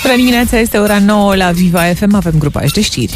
Bună dimineața, este ora 9 la Viva FM, avem grupaj de știri.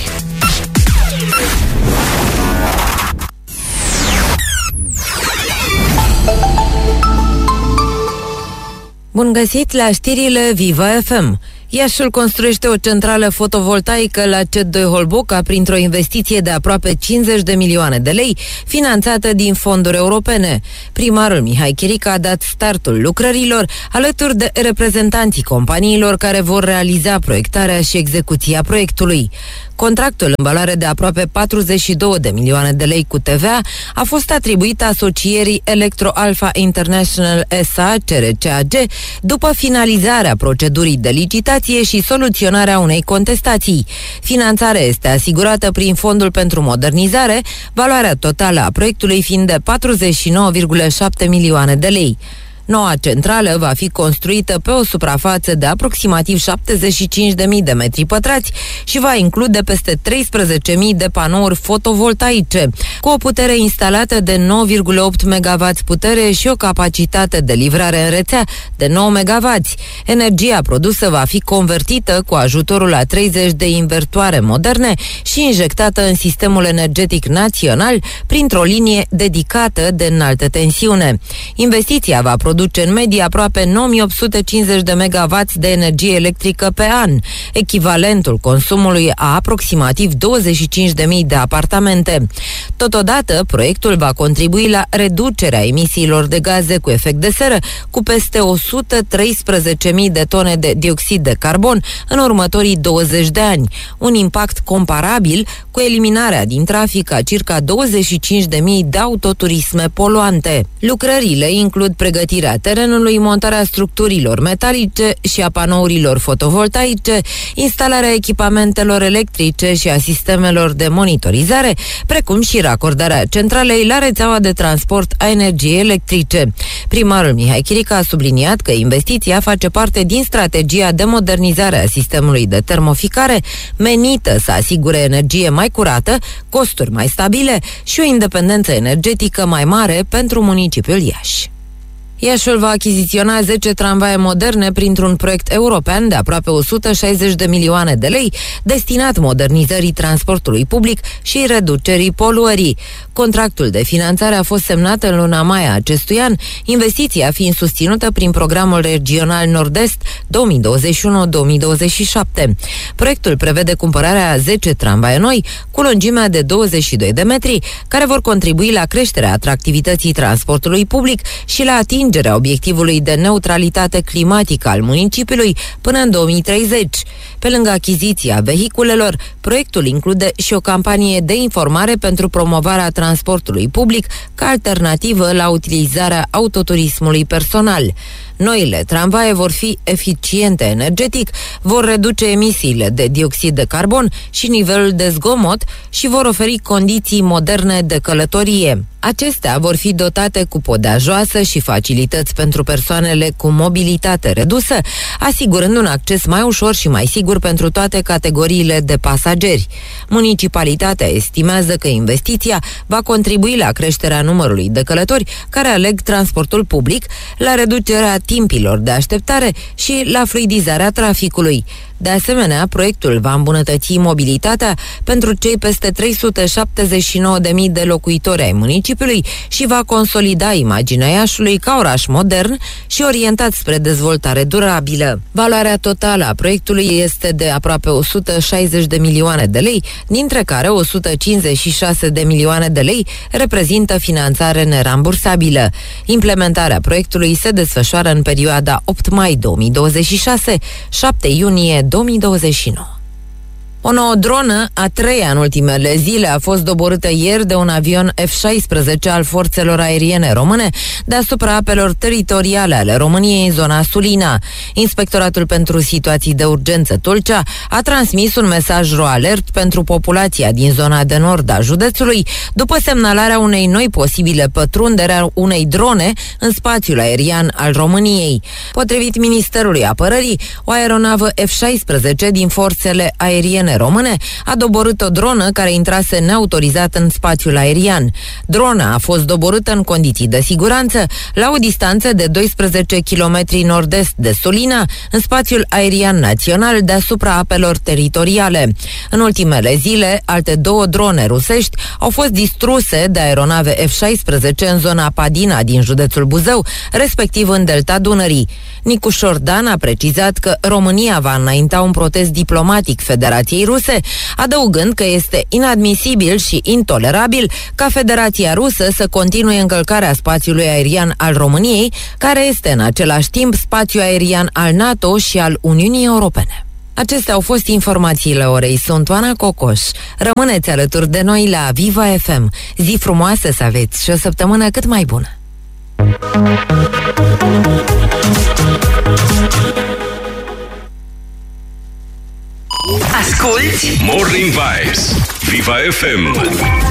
Bun găsit la știrile Viva FM. Iașiul construiește o centrală fotovoltaică la CET2 Holboca printr-o investiție de aproape 50 de milioane de lei, finanțată din fonduri europene. Primarul Mihai Chirica a dat startul lucrărilor alături de reprezentanții companiilor care vor realiza proiectarea și execuția proiectului. Contractul, în valoare de aproape 42 de milioane de lei cu TVA, a fost atribuit asocierii Electro Alpha International SA, CRCAG, după finalizarea procedurii de licitație și soluționarea unei contestații. Finanțarea este asigurată prin Fondul pentru Modernizare, valoarea totală a proiectului fiind de 49,7 milioane de lei. Noua centrală va fi construită pe o suprafață de aproximativ 75.000 de metri pătrați și va include peste 13.000 de panouri fotovoltaice, cu o putere instalată de 9,8 MW putere și o capacitate de livrare în rețea de 9 MW. Energia produsă va fi convertită cu ajutorul a 30 de invertoare moderne și injectată în sistemul energetic național printr-o linie dedicată de înaltă tensiune. Investiția va produce în medie aproape 9850 de MW de energie electrică pe an, echivalentul consumului a aproximativ 25.000 de apartamente. Totodată, proiectul va contribui la reducerea emisiilor de gaze cu efect de seră cu peste 113.000 de tone de dioxid de carbon în următorii 20 de ani, un impact comparabil cu eliminarea din trafic a circa 25.000 de autoturisme poluante. Lucrările includ pregătirea terenului, montarea structurilor metalice și a panourilor fotovoltaice, instalarea echipamentelor electrice și a sistemelor de monitorizare, precum și racordarea centralei la rețeaua de transport a energiei electrice. Primarul Mihai Chirica a subliniat că investiția face parte din strategia de modernizare a sistemului de termoficare, menită să asigure energie mai curată, costuri mai stabile și o independență energetică mai mare pentru municipiul Iași. Iașiul va achiziționa 10 tramvaie moderne printr-un proiect european de aproape 160 de milioane de lei, destinat modernizării transportului public și reducerii poluării. Contractul de finanțare a fost semnat în luna mai a acestui an, investiția fiind susținută prin programul regional Nord-Est 2021-2027. Proiectul prevede cumpărarea a 10 tramvaie noi cu lungimea de 22 de metri, care vor contribui la creșterea atractivității transportului public și la atingerea obiectivului de neutralitate climatică al municipiului până în 2030. Pe lângă achiziția vehiculelor, proiectul include și o campanie de informare pentru promovarea transportului public ca alternativă la utilizarea autoturismului personal. Noile tramvaie vor fi eficiente energetic, vor reduce emisiile de dioxid de carbon și nivelul de zgomot și vor oferi condiții moderne de călătorie. Acestea vor fi dotate cu podea joasă și facilități pentru persoanele cu mobilitate redusă, asigurând un acces mai ușor și mai sigur pentru toate categoriile de pasageri. Municipalitatea estimează că investiția va contribui la creșterea numărului de călători care aleg transportul public, la reducerea timpilor de așteptare și la fluidizarea traficului. De asemenea, proiectul va îmbunătăți mobilitatea pentru cei peste 379.000 de locuitori ai municipiului și va consolida imaginea Iașiului ca oraș modern și orientat spre dezvoltare durabilă. Valoarea totală a proiectului este de aproape 160 de milioane de lei, dintre care 156 de milioane de lei reprezintă finanțare nerambursabilă. Implementarea proiectului se desfășoară în perioada 8 mai 2026, 7 iunie 2029. O nouă dronă, a treia în ultimele zile, a fost doborâtă ieri de un avion F-16 al forțelor aeriene române deasupra apelor teritoriale ale României în zona Sulina. Inspectoratul pentru situații de urgență Tulcea a transmis un mesaj ro-alert pentru populația din zona de nord a județului după semnalarea unei noi posibile pătrundere a unei drone în spațiul aerian al României. Potrivit Ministerului Apărării, o aeronavă F-16 din forțele aeriene aeriene române a doborât o dronă care intrase neautorizat în spațiul aerian. Drona a fost doborâtă în condiții de siguranță la o distanță de 12 km nord-est de Sulina, în spațiul aerian național deasupra apelor teritoriale. În ultimele zile, alte 2 drone rusești au fost distruse de aeronave F-16 în zona Padina din județul Buzău, respectiv în delta Dunării. Nicu Șordan a precizat că România va înainta un protest diplomatic Federației Ruse, adăugând că este inadmisibil și intolerabil ca Federația Rusă să continue încălcarea spațiului aerian al României, care este în același timp spațiu aerian al NATO și al Uniunii Europene. Acestea au fost informațiile orei. Sunt Oana Cocoș. Rămâneți alături de noi la Viva FM. Zi frumoasă să aveți și o săptămână cât mai bună. Asculți Morning Vibes, Viva FM.